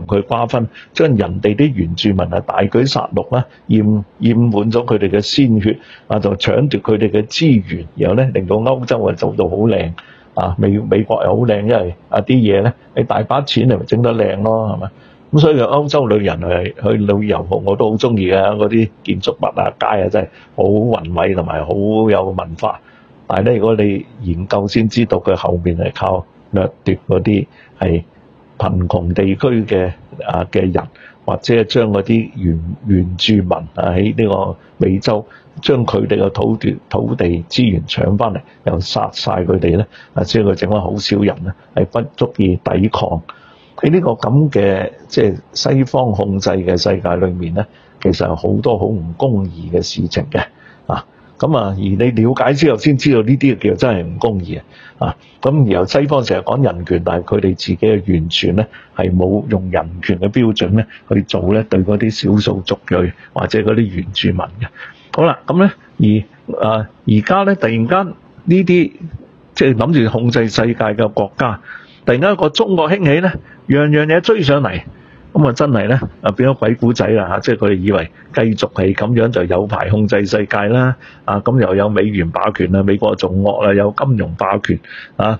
去瓜分，將人哋啲原住民大舉殺戮啦，染滿咗佢哋嘅鮮血就搶奪佢哋嘅資源，然後咧令到歐洲做到好靚美國又好靚，因為啲嘢咧你大把錢咪整得靚咯，係咪？咁所以歐洲旅人去旅遊我都好中意嘅，嗰啲建築物街真係好宏偉同埋好有文化。但係咧，如果你研究先知道佢後面係靠掠奪嗰啲係貧窮地區嘅人，或者係將嗰啲原住民喺呢個美洲將佢哋嘅土地資源搶翻嚟，又殺晒佢哋咧，所以佢整翻好少人咧係不足以抵抗。喺呢個咁嘅即係西方控制嘅世界裏面咧，其實有好多好唔公義嘅事情嘅而你了解之後先知道呢啲叫真係唔公義咁然後西方成日講人權，但係佢哋自己嘅完全咧係冇用人權嘅標準咧去做咧對嗰啲少數族裔或者嗰啲原住民嘅。好啦，咁咧而家咧突然間呢啲即係諗住控制世界嘅國家，突然間一個中國興起咧，樣樣嘢追上嚟，咁真係咧變咗鬼故仔啦即係佢哋以為繼續係咁樣就有排控制世界啦咁又有美元霸權啦，美國仲惡啦，有金融霸權呢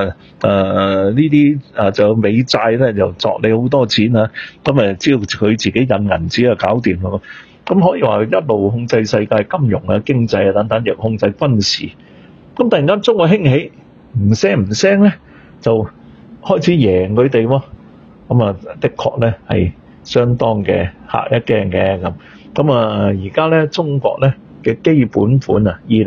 啲就美債咧又作你好多錢咁只要佢自己印銀紙就搞掂咯。咁可以話一路控制世界金融經濟等等，又控制軍事。咁突然間中國興起，唔聲咧就開始贏佢哋喎。的確咧係相當嘅嚇一驚嘅咁。而家咧中國咧嘅基本盤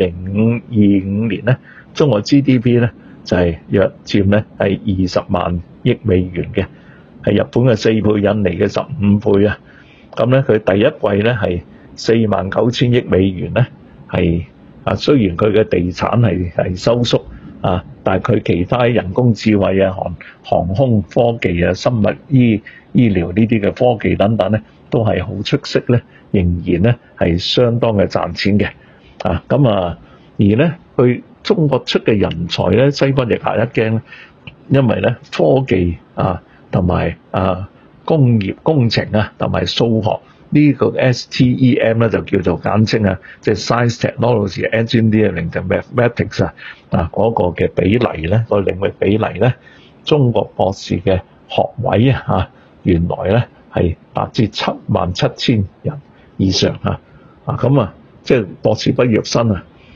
2025年咧，中國 GDP 咧就係約佔咧係20萬億美元嘅，係日本嘅4倍，印尼嘅15倍咁咧佢第一季咧係49000億美元咧，係雖然佢嘅地產係收縮但係佢其他人工智慧航空科技生物醫療呢啲嘅科技等等咧，都係好出色咧，仍然咧係相當嘅賺錢嘅而咧佢中國出嘅人才咧，西方亦嚇一驚咧，因為咧科技同埋工業工程同埋數學呢個 STEM 咧就叫做簡稱即係 Science Technology Engineering 同 Mathematics 嗰個嘅比例咧，個領域比例咧，中國博士嘅學位原來咧係達至77000人以上即係博士畢業生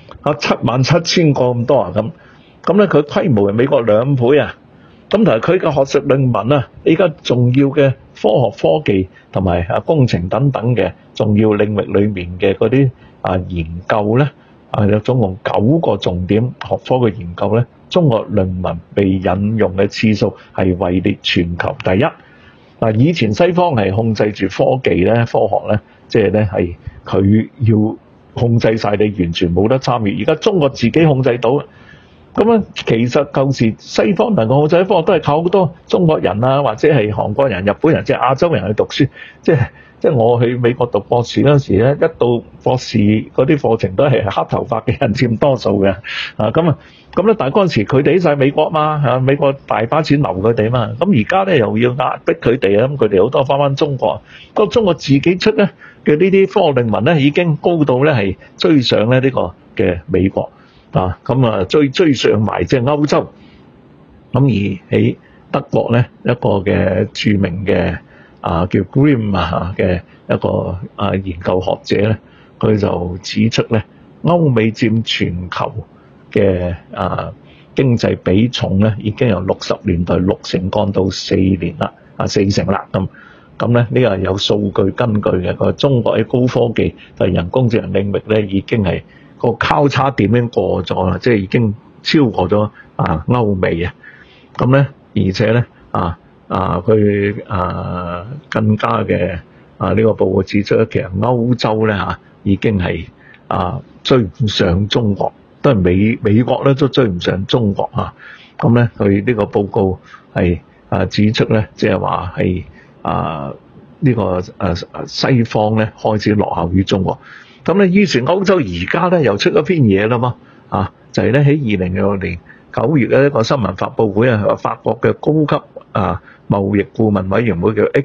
77000個咁多咁咧佢規模係美國2倍咁但係佢嘅學術論文依家重要嘅科學科技同埋工程等等嘅重要領域裏面嘅嗰啲研究咧有總共9個重點學科嘅研究咧，中國論文被引用嘅次數係位列全球第一。以前西方係控制住科技咧、科學咧，即係咧係佢要控制晒你，完全冇得參與。而家中國自己控制到。咁其實舊時西方能夠控制科學都係靠好多中國人或者係韓國人、日本人，即係亞洲人去讀書。即係我去美國讀博士嗰陣時咧，一到博士嗰啲課程都係黑頭髮嘅人佔多數嘅。咁咧，但係嗰陣時佢哋喺晒美國嘛，美國大把錢留佢哋嘛。咁而家咧又要壓迫佢哋咁佢哋好多翻中國。個中國自己出咧嘅呢啲科學論文咧，已經高到咧係追上咧呢個嘅美國。追上埋即係歐洲，而喺德國咧一個嘅著名嘅叫 Grimm 嘅一個研究學者咧，佢就指出咧歐美佔全球嘅經濟比重咧已經由60年代6成降到4成啦咁咧呢個有數據根據嘅。佢話中國喺高科技同人工智能領域咧已經係個交叉點已經過咗啦，即係已經超過咗歐美咁咧，而且咧佢更加嘅呢個報告指出，其實歐洲咧已經係追唔上中國，都係美國咧都追唔上中國咁咧佢呢個報告係指出咧，即係話係呢個西方咧開始落後於中國。咁咧，於是歐洲而家咧又出咗篇嘢啦嘛，就係咧喺2006年9月嘅一個新聞發佈會法國嘅高級貿易顧問委員會叫